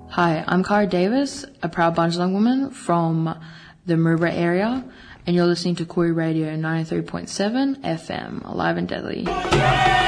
Hi, I'm Cara Davis, a proud Bundjalung woman from the Maroubra area, and you're listening to Koori Radio 93.7 FM, alive and deadly.